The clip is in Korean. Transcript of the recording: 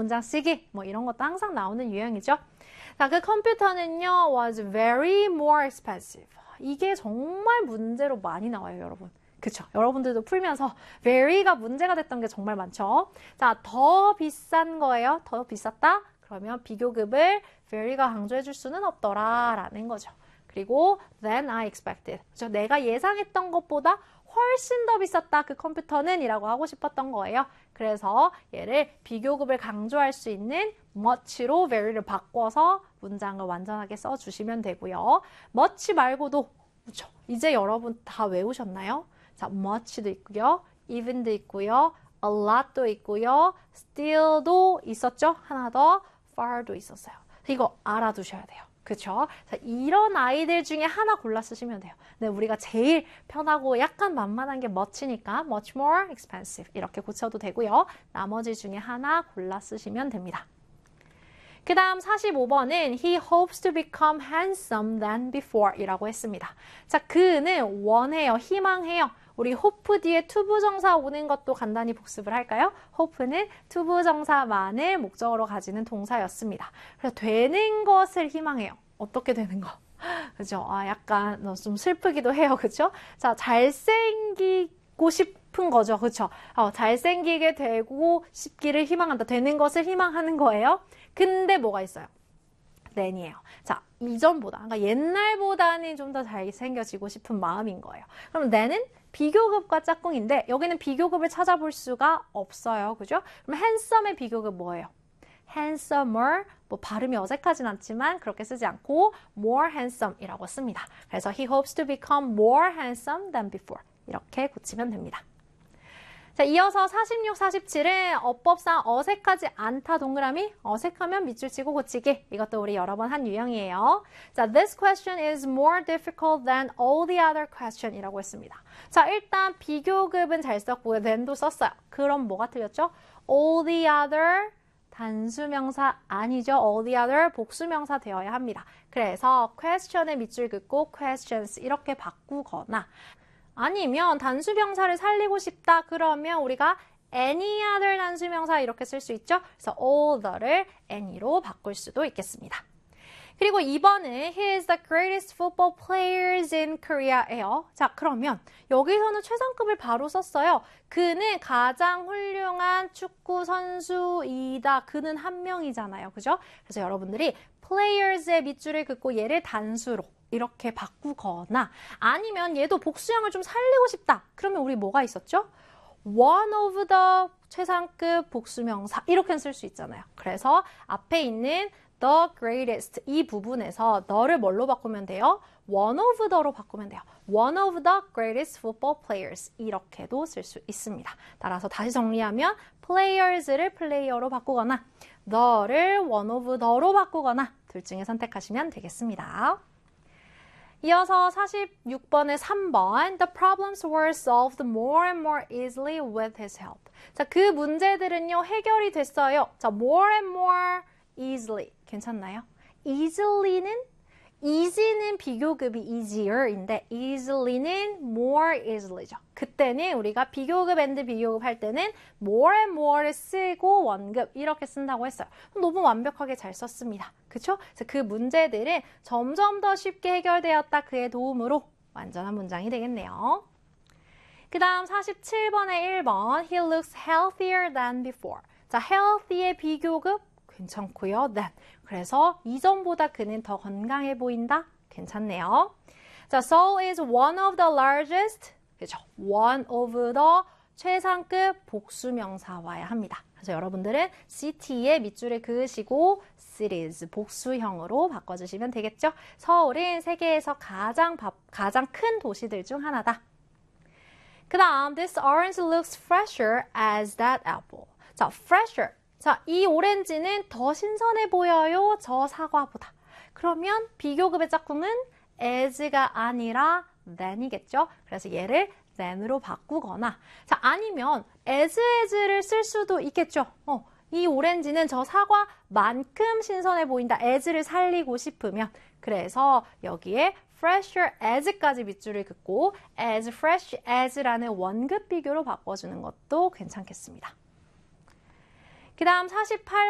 문장 쓰기 뭐 이런 것도 항상 나오는 유형이죠. 자, 그 컴퓨터는요 was very more expensive. 이게 정말 문제로 많이 나와요, 여러분. 그쵸? 여러분들도 풀면서 very가 문제가 됐던 게 정말 많죠. 자, 더 비싼 거예요. 더 비쌌다? 그러면 비교급을 very가 강조해 줄 수는 없더라 라는 거죠. 그리고 than I expected. 그쵸? 내가 예상했던 것보다 훨씬 더 비쌌다. 그 컴퓨터는 이라고 하고 싶었던 거예요. 그래서 얘를 비교급을 강조할 수 있는 much로 very를 바꿔서 문장을 완전하게 써주시면 되고요. much 말고도 그쵸? 이제 여러분 다 외우셨나요? 자, much도 있고요. even도 있고요. a lot도 있고요. still도 있었죠? 하나 더 far도 있었어요. 이거 알아두셔야 돼요. 그쵸? 자, 이런 아이들 중에 하나 골라 쓰시면 돼요. 네, 우리가 제일 편하고 약간 만만한 게 much니까 much more expensive 이렇게 고쳐도 되고요. 나머지 중에 하나 골라 쓰시면 됩니다. 그 다음 45번은 He hopes to become handsome than before 이라고 했습니다. 자, 그는 원해요. 희망해요. 우리 hope 뒤에 투부정사 오는 것도 간단히 복습을 할까요? hope는 투부정사만을 목적으로 가지는 동사였습니다. 그래서 되는 것을 희망해요. 어떻게 되는 거? 그죠? 아, 약간 좀 슬프기도 해요. 그죠? 자, 잘생기고 싶은 거죠. 그쵸? 잘생기게 되고 싶기를 희망한다. 되는 것을 희망하는 거예요. 근데 뭐가 있어요? than이에요. 자, 이전보다, 그러니까 옛날보다는 좀 더 잘생겨지고 싶은 마음인 거예요. 그럼 than은 비교급과 짝꿍인데 여기는 비교급을 찾아볼 수가 없어요. 그죠? 그럼 handsome의 비교급 뭐예요? handsomer, 뭐 발음이 어색하진 않지만 그렇게 쓰지 않고 more handsome 이라고 씁니다. 그래서 he hopes to become more handsome than before. 이렇게 고치면 됩니다. 자, 이어서 46, 47은 어법상 어색하지 않다 동그라미, 어색하면 밑줄 치고 고치기. 이것도 우리 여러 번 한 유형이에요. 자, this question is more difficult than all the other question 이라고 했습니다. 자, 일단 비교급은 잘 썼고요. than도 썼어요. 그럼 뭐가 틀렸죠? all the other 단수명사 아니죠. all the other 복수명사 되어야 합니다. 그래서 question의 밑줄 긋고 questions 이렇게 바꾸거나 아니면 단수명사를 살리고 싶다 그러면 우리가 any other 단수명사 이렇게 쓸 수 있죠. 그래서 all the를 any로 바꿀 수도 있겠습니다. 그리고 2번은 He is the greatest football players in Korea예요. 자, 그러면 여기서는 최상급을 바로 썼어요. 그는 가장 훌륭한 축구 선수이다. 그는 한 명이잖아요. 그죠? 그래서 여러분들이 players의 밑줄을 긋고 얘를 단수로 이렇게 바꾸거나 아니면 얘도 복수형을 좀 살리고 싶다. 그러면 우리 뭐가 있었죠? one of the 최상급 복수명사 이렇게 쓸 수 있잖아요. 그래서 앞에 있는 the greatest 이 부분에서 the를 뭘로 바꾸면 돼요? one of the로 바꾸면 돼요. one of the greatest football players 이렇게도 쓸 수 있습니다. 따라서 다시 정리하면 players를 player로 바꾸거나 the를 one of the로 바꾸거나 둘 중에 선택하시면 되겠습니다. 이어서 46번의 3번 The problems were solved more and more easily with his help. 자, 그 문제들은요 해결이 됐어요. 자, more and more easily 괜찮나요? easy는 비교급이 easier인데 easily는 more easily죠. 그때는 우리가 비교급 and 비교급 할 때는 more and more를 쓰고 원급 이렇게 쓴다고 했어요. 너무 완벽하게 잘 썼습니다. 그쵸? 그래서 그 문제들은 점점 더 쉽게 해결되었다. 그의 도움으로 완전한 문장이 되겠네요. 그 다음 47번의 1번 He looks healthier than before. 자, healthy의 비교급 괜찮고요. than. 그래서 이전보다 그는 더 건강해 보인다. 괜찮네요. 자, so is one of the largest. 그렇죠. one of the 최상급 복수명사와야 합니다. 그래서 여러분들은 city의 밑줄을 그으시고 cities 복수형으로 바꿔주시면 되겠죠. 서울은 세계에서 가장 큰 도시들 중 하나다. 그 다음 this orange looks fresher as that apple. 자, fresher. 자, 이 오렌지는 더 신선해 보여요. 저 사과보다. 그러면 비교급의 짝꿍은 as가 아니라 than이겠죠. 그래서 얘를 than으로 바꾸거나 자, 아니면 as를 쓸 수도 있겠죠. 이 오렌지는 저 사과만큼 신선해 보인다. as를 살리고 싶으면 그래서 여기에 fresher as까지 밑줄을 긋고 as fresh as라는 원급 비교로 바꿔주는 것도 괜찮겠습니다. 그 다음 48